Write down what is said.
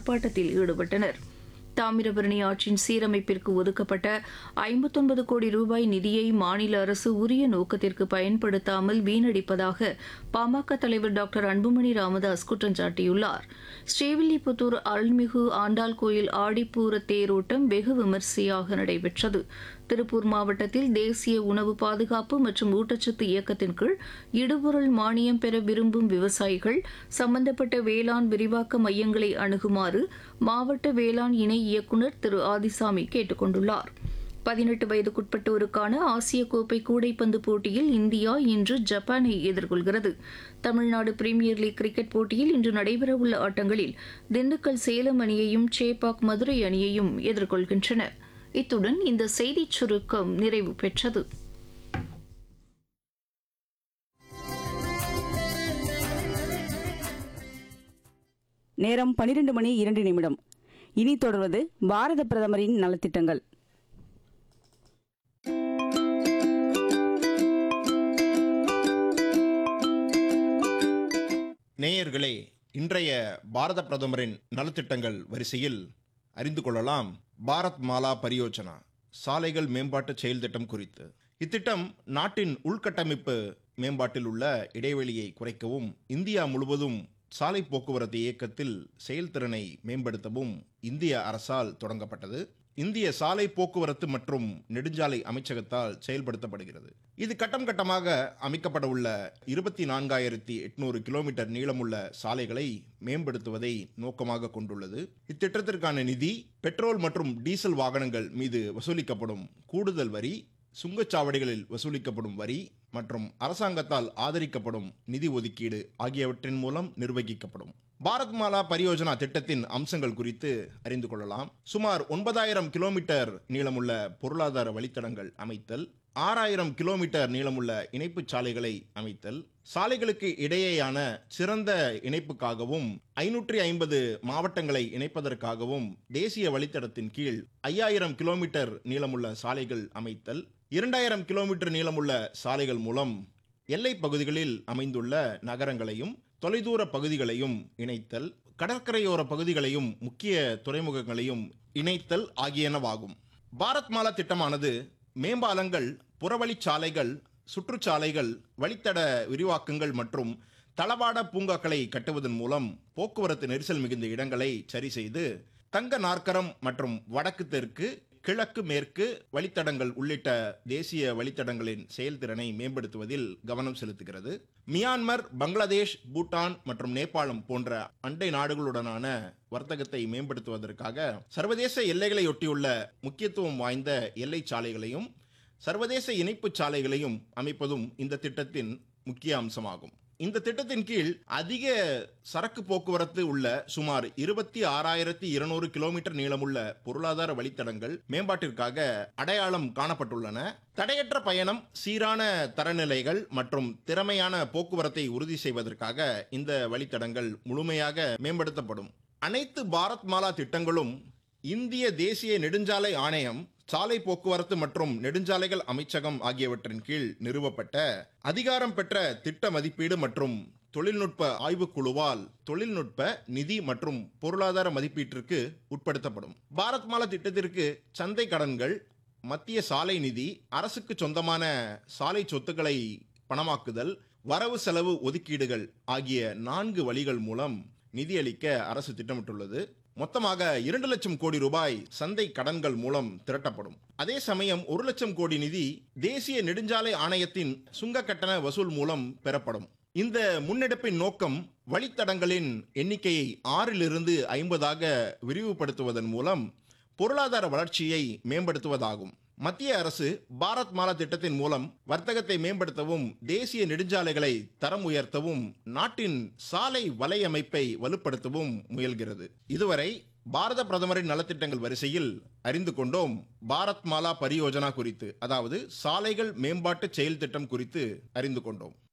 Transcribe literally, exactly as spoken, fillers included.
ஆர்ப்பாட்டத்தில் ஈடுபட்டனர். தாமிரபரணி ஆற்றின் சீரமைப்பிற்கு ஒதுக்கப்பட்ட ஐம்பத்தொன்பது கோடி ரூபாய் நிதியை மாநில அரசு உரிய நோக்கத்திற்கு பயன்படுத்தாமல் வீணடிப்பதாக பாமக தலைவர் டாக்டர் அன்புமணி ராமதாஸ் குற்றம் சாட்டியுள்ளார். ஸ்ரீவில்லிபுத்தூர் அருள்மிகு ஆண்டாள் கோயில் ஆடிப்பூர தேரோட்டம் வெகு விமரிசையாக நடைபெற்றது. திருப்பூர் மாவட்டத்தில் தேசிய உணவு பாதுகாப்பு மற்றும் ஊட்டச்சத்து இயக்கத்தின் கீழ் இடுபொருள் மானியம் பெற விரும்பும் விவசாயிகள் சம்பந்தப்பட்ட வேளாண் விரிவாக்க மையங்களை அணுகுமாறு மாவட்ட வேளாண் இணை இயக்குநர் திரு ஆதிசாமி கேட்டுக் கொண்டுள்ளார். பதினெட்டு வயதுக்குட்பட்டோருக்கான ஆசிய கோப்பை கூடைப்பந்து போட்டியில் இந்தியா இன்று ஜப்பானை எதிர்கொள்கிறது. தமிழ்நாடு பிரீமியர் லீக் கிரிக்கெட் போட்டியில் இன்று நடைபெறவுள்ள ஆட்டங்களில் திண்டுக்கல் சேலம் அணியையும் சேப்பாக் மதுரை அணியையும் எதிர்கொள்கின்றன. இத்துடன் இந்த செய்திச் சுருக்கம் நிறைவு பெற்றது. நேரம் பனிரெண்டு மணி இரண்டு நிமிடம். இனி தொடர்வது பாரத பிரதமரின் நலத்திட்டங்கள். நேயர்களே, இன்றைய பாரத பிரதமரின் நலத்திட்டங்கள் வரிசையில் அறிந்து கொள்ளலாம் பாரத் மாலா பரியோஜனா சாலைகள் மேம்பாட்டு செயல் திட்டம் குறித்து. இத்திட்டம் நாட்டின் உள்கட்டமைப்பு மேம்பாட்டில் உள்ள இடைவெளியை குறைக்கவும் இந்தியா முழுவதும் சாலை போக்குவரத்து இயக்கத்தில் செயல்திறனை மேம்படுத்தவும் இந்திய அரசால் தொடங்கப்பட்டது. இந்திய சாலை போக்குவரத்து மற்றும் நெடுஞ்சாலை அமைச்சகத்தால் செயல்படுத்தப்படுகிறது. இது கட்டம் கட்டமாக அமைக்கப்பட உள்ள இருபத்தி நான்காயிரத்தி எட்நூறு கிலோமீட்டர் நீளமுள்ள சாலைகளை மேம்படுத்துவதை நோக்கமாக கொண்டுள்ளது. இத்திட்டத்திற்கான நிதி பெட்ரோல் மற்றும் டீசல் வாகனங்கள் மீது வசூலிக்கப்படும் கூடுதல் வரி, சுங்கச்சாவடிகளில் வசூலிக்கப்படும் வரி மற்றும் அரசாங்கத்தால் ஆதரிக்கப்படும் நிதி ஒதுக்கீடு ஆகியவற்றின் மூலம் நிர்வகிக்கப்படும். பாரத் மாலா பரியோஜனா திட்டத்தின் அம்சங்கள் குறித்து அறிந்து கொள்ளலாம். சுமார் ஒன்பதாயிரம் கிலோமீட்டர் நீளமுள்ள பொருளாதார வழித்தடங்கள் அமைத்தல், ஆறாயிரம் கிலோமீட்டர் நீளமுள்ள இணைப்பு சாலைகளை அமைத்தல், சாலைகளுக்கு இடையேயான சிறந்த இணைப்புக்காகவும் ஐநூற்றி ஐம்பது மாவட்டங்களை இணைப்பதற்காகவும் தேசிய வழித்தடத்தின் கீழ் ஐயாயிரம் கிலோமீட்டர் நீளமுள்ள சாலைகள் அமைத்தல், இரண்டாயிரம் கிலோமீட்டர் நீளமுள்ள சாலைகள் மூலம் எல்லை பகுதிகளில் அமைந்துள்ள நகரங்களையும் தொலைதூர பகுதிகளையும் இணைத்தல், கடற்கரையோர பகுதிகளையும் முக்கிய துறைமுகங்களையும் இணைத்தல் ஆகியனவாகும். பாரத் மாலா திட்டமானது மேம்பாலங்கள், புறவழிச்சாலைகள், சுற்றுச்சாலைகள், வழித்தட விரிவாக்கங்கள் மற்றும் தளவாட பூங்காக்களை கட்டுவதன் மூலம் போக்குவரத்து நெரிசல் மிகுந்த இடங்களை சரி செய்து தங்க நாற்கரம் மற்றும் வடக்கு தெற்கு, கிழக்கு மேற்கு வழித்தடங்கள் உள்ளிட்ட தேசிய வழித்தடங்களின் செயல்திறனை மேம்படுத்துவதில் கவனம் செலுத்துகிறது. மியான்மர், பங்களாதேஷ், பூட்டான் மற்றும் நேபாளம் போன்ற அண்டை நாடுகளுடனான வர்த்தகத்தை மேம்படுத்துவதற்காக சர்வதேச எல்லைகளையொட்டியுள்ள முக்கியத்துவம் வாய்ந்த எல்லை சாலைகளையும் சர்வதேச இணைப்பு சாலைகளையும் அமைப்பதும் இந்த திட்டத்தின் முக்கிய அம்சமாகும். இந்த திட்டத்தின் கீழ் அதிக சரக்கு போக்குவரத்து உள்ள சுமார் இருபத்தி ஆறாயிரத்தி இருநூறு கிலோமீட்டர் நீளமுள்ள பொருளாதார வழித்தடங்கள் மேம்பாட்டிற்காக அடையாளம் காணப்பட்டுள்ளன. தடையற்ற பயணம், சீரான தரநிலைகள் மற்றும் திறமையான போக்குவரத்தை உறுதி செய்வதற்காக இந்த வழித்தடங்கள் முழுமையாக மேம்படுத்தப்படும். அனைத்து பாரத் மாலா திட்டங்களும் இந்திய தேசிய நெடுஞ்சாலை ஆணையம், சாலை போக்குவரத்து மற்றும் நெடுஞ்சாலைகள் அமைச்சகம் ஆகியவற்றின் கீழ் நிறுவப்பட்ட அதிகாரம் பெற்ற திட்ட மதிப்பீடு மற்றும் தொழில்நுட்ப ஆய்வுக்குழுவால் தொழில்நுட்ப, நிதி மற்றும் பொருளாதார மதிப்பீட்டிற்கு உட்படுத்தப்படும். பாரத் மாலா திட்டத்திற்கு சந்தை கடன்கள், மத்திய சாலை நிதி, அரசுக்கு சொந்தமான சாலை சொத்துக்களை பணமாக்குதல், வரவு செலவு ஒதுக்கீடுகள் ஆகிய நான்கு வழிகள் மூலம் நிதியளிக்க அரசு திட்டமிட்டுள்ளது. மொத்தமாக இரண்டு லட்சம் கோடி ரூபாய் சந்தை கடன்கள் மூலம் திரட்டப்படும். அதே சமயம் ஒரு லட்சம் கோடி நிதி தேசிய நெடுஞ்சாலை ஆணையத்தின் சுங்க கட்டண வசூல் மூலம் பெறப்படும். இந்த முன்னெடுப்பின் நோக்கம் வழித்தடங்களின் எண்ணிக்கையை ஆறிலிருந்து ஐம்பதாக விரிவுபடுத்துவதன் மூலம் பொருளாதார வளர்ச்சியை மேம்படுத்துவதாகும். மத்திய அரசு பாரத் மாலா திட்டத்தின் மூலம் வர்த்தகத்தை மேம்படுத்தவும், தேசிய நெடுஞ்சாலைகளை தரம் உயர்த்தவும், நாட்டின் சாலை வலையமைப்பை வலுப்படுத்தவும் முயல்கிறது. இதுவரை பாரத பிரதமரின் நலத்திட்டங்கள் வரிசையில் அறிந்து கொண்டோம் பாரத் மாலா பரியோஜனா குறித்து, அதாவது சாலைகள் மேம்பாட்டு செயல் திட்டம் குறித்து அறிந்து கொண்டோம்.